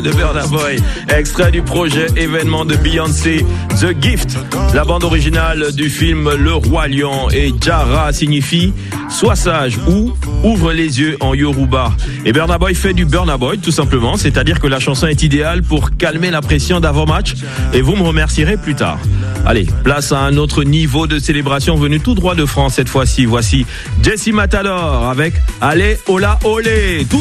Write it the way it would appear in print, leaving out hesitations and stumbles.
De Burna Boy, extrait du projet événement de Beyoncé, The Gift. La bande originale du film Le Roi Lion et Jara signifie sois sage ou ouvre les yeux en Yoruba. Et Burna Boy fait du Burna Boy tout simplement, c'est-à-dire que la chanson est idéale pour calmer la pression d'avant-match et vous me remercierez plus tard. Allez, place à un autre niveau de célébration venu tout droit de France cette fois-ci. Voici Jessie Matador avec Allez, Ola Olé.